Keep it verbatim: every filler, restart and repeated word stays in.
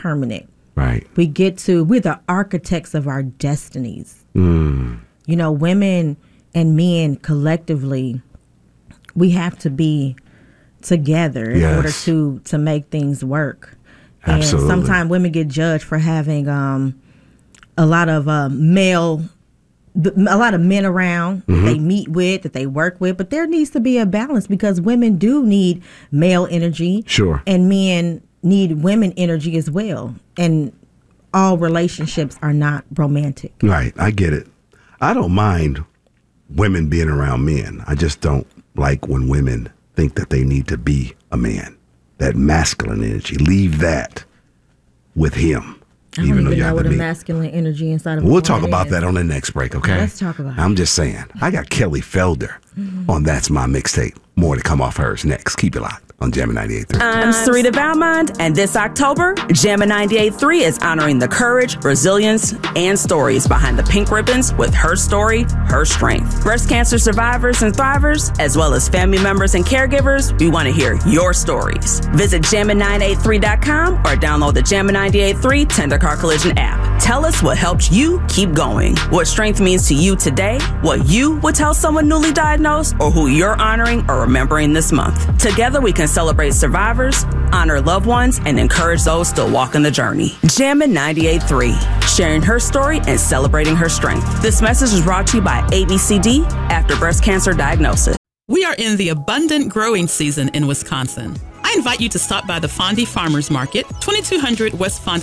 permanent. Right. We get to, we're the architects of our destinies. Mm. You know, women and men collectively, we have to be together in Yes. order to to make things work. Absolutely. And sometimes women get judged for having um, a lot of uh, male, a lot of men around Mm-hmm. that they meet with, that they work with. But there needs to be a balance because women do need male energy. Sure. And men need women energy as well. And all relationships are not romantic. Right. I get it. I don't mind women being around men. I just don't like when women think that they need to be a man. That masculine energy. Leave that with him. I don't even, even know what a masculine energy inside of a We'll talk woman about is. that on the next break, okay? Let's talk about I'm it. just saying. I got Kelly Felder Mm-hmm. on That's My Mixtape. More to come off hers next. Keep it locked on Jammin' ninety-eight point three. I'm Sarita Valmont, and this October, Jammin' ninety-eight point three is honoring the courage, resilience, and stories behind the pink ribbons with Her Story, Her Strength. Breast cancer survivors and thrivers, as well as family members and caregivers, we want to hear your stories. Visit jammin nine eight three dot com or download the Jammin' ninety-eight point three Tender Car Collision app. Tell us what helped you keep going, what strength means to you today, what you would tell someone newly diagnosed, or who you're honoring or remembering this month. Together, we can celebrate survivors, honor loved ones, and encourage those still walking the journey. Jammin' ninety-eight point three, sharing her story and celebrating her strength. This message is brought to you by A B C D after breast cancer diagnosis. We are in the abundant growing season in Wisconsin. I invite you to stop by the Fondy Farmers Market, twenty-two hundred West Fondy